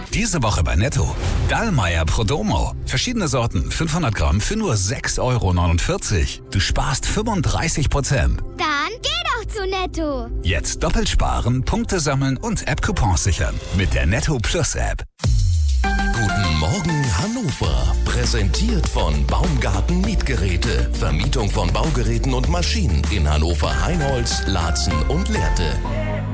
Diese Woche bei Netto. Dallmayr Prodomo. Verschiedene Sorten, 500 Gramm für nur 6,49 €. Du sparst 35%. Dann geh doch zu Netto. Jetzt doppelt sparen, Punkte sammeln und App-Coupons sichern. Mit der Netto Plus App. Guten Morgen Hannover. Präsentiert von Baumgarten Mietgeräte. Vermietung von Baugeräten und Maschinen in Hannover, Heinholz, Laatzen und Lehrte.